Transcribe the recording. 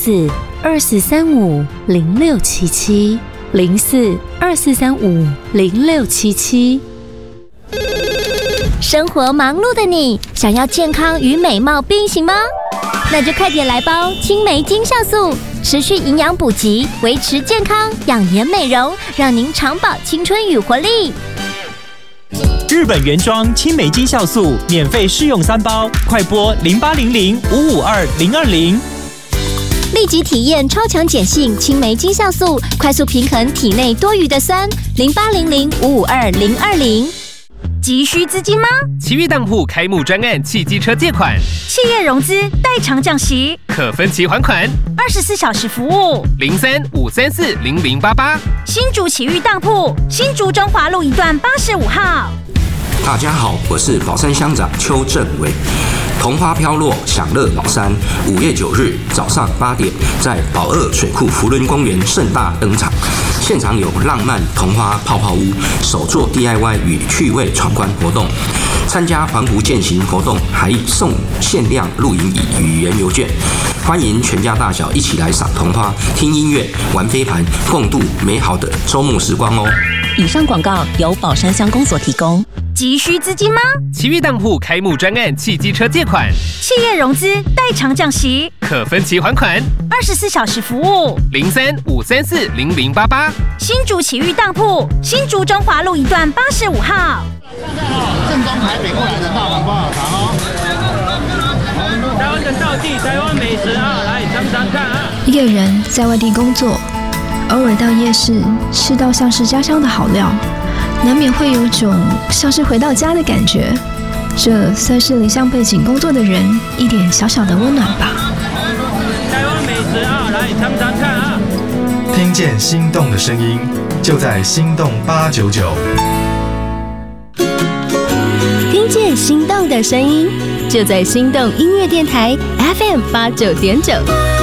04243506770424350677。 生活忙碌的你，想要健康与美貌并行吗？那就快点来包青梅精酵素，持续营养补给，维持健康，养颜美容，让您长保青春与活力。 日本原装青梅精酵素免费试用3包，快拨0800552020， 立即体验超强碱性青梅精酵素，快速平衡体内多余的酸。0800552020。 急需资金吗？ 奇遇当铺开幕专案汽机车借款， 企业融资代偿降息， 可分期还款 ，24小时服务 ，03-534-0088。 新竹奇遇当铺，新竹中华路1段85号。 大家好，我是宝山乡长邱正伟。桐花飘落，享乐宝山，5月9日早上8点，在宝二水库福伦公园盛大登场。现场有浪漫桐花泡泡屋、手作 DIY 与趣味闯关活动。参加环湖健行活动，还送限量露营椅与原邮券。欢迎全家大小一起来赏桐花、听音乐、玩飞盘，共度美好的周末时光哦。 以上广告由宝山乡公所提供。 急需资金吗？ 奇遇当铺开幕专案汽机车借款， 企业融资代偿降息， 可分期还款 ，24小时服务 ，03-534-0088。 新竹奇遇当铺，新竹中华路1段85号。 正宗台北过来的大碗包好糖哦。 台湾的道地，台湾美食啊，来尝尝看啊！ 一个人在外地工作，偶尔到夜市吃到像是家乡的好料，难免会有种像是回到家的感觉。这算是离乡背景工作的人一点小小的温暖吧。 台湾美食啊，来尝尝看啊！ 听见心动的声音，就在心动899。 听见心动的声音，就在心动音乐电台 FM89.9。